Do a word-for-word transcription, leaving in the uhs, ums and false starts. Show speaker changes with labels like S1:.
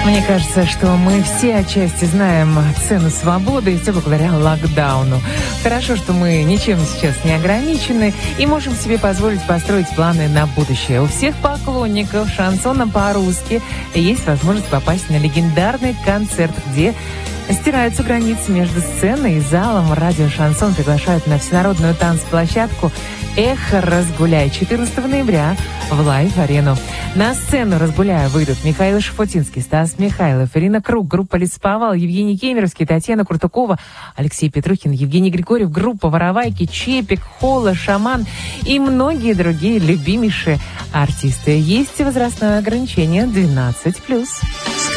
S1: Мне кажется, что мы все отчасти знаем цену свободы, и все благодаря локдауну. Хорошо, что мы ничем сейчас не ограничены и можем себе позволить построить планы на будущее. У всех поклонников шансона по-русски есть возможность попасть на легендарный концерт, где стираются границы между сценой и залом. Радио «Шансон» приглашают на всенародную танцплощадку «Эхо Разгуляй» четырнадцатого ноября в Лайв-арену. На сцену «Разгуляя» выйдут Михаил Шафутинский, Стас Михайлов, Ирина Круг, группа «Лесоповал», Евгений Кемеровский, Татьяна Куртукова, Алексей Петрухин, Евгений Григорьев, группа «Воровайки», Чепик, Холла, Шаман и многие другие любимейшие артисты. Есть возрастное ограничение двенадцать плюс.